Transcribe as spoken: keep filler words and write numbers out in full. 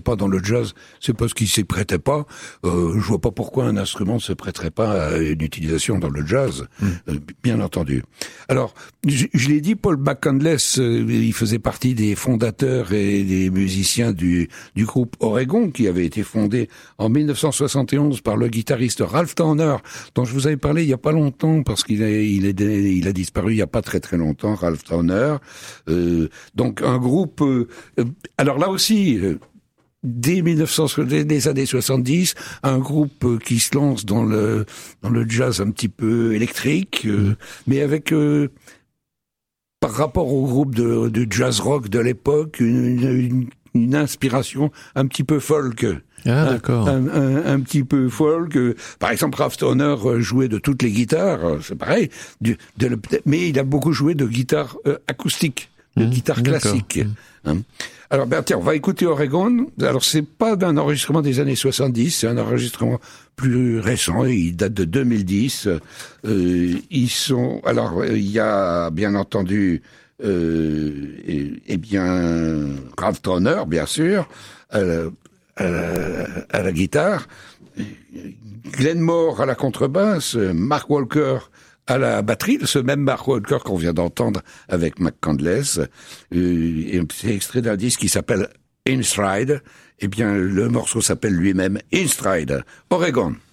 pas dans le jazz, c'est parce qu'il s'y prêtait pas. Euh, je vois pas pourquoi un instrument ne se prêterait pas à une utilisation dans le jazz, mmh. euh, bien entendu. Alors, je, je l'ai dit, Paul McCandless, euh, il faisait partie des fondateurs et des musiciens du, du groupe Oregon, qui avait été fondé en mille neuf cent soixante et onze par le guitariste Ralph Towner, dont je vous avais parlé il y a pas longtemps, parce qu'il a, il est, il a disparu il y a pas très très longtemps, Ralph Towner. Euh, donc un groupe. Euh, alors là aussi. Euh, Dès mille neuf cents, des années soixante-dix, un groupe qui se lance dans le dans le jazz un petit peu électrique, euh, mmh. mais avec euh, par rapport au groupe de, de jazz rock de l'époque, une, une, une inspiration un petit peu folk. Ah, d'accord. Un, un, un, un petit peu folk. Par exemple, Ralph Towner jouait de toutes les guitares, c'est pareil, du, de, mais il a beaucoup joué de guitare euh, acoustique, de mmh, guitare classique. Hein. Alors, ben, tiens, on va écouter Oregon. Alors, c'est pas d'un enregistrement des années soixante-dix, c'est un enregistrement plus récent, il date de deux mille dix. Euh, ils sont, alors, il y a, bien entendu, euh, et, et bien, Ralph Towner, bien sûr, à la, à la, à la guitare, Glenn Moore à la contrebasse, Mark Walker à la batterie, ce même Mark Walker qu'on vient d'entendre avec McCandless, euh, et c'est extrait d'un disque qui s'appelle In Stride. Eh bien, le morceau s'appelle lui-même In Stride. Oregon.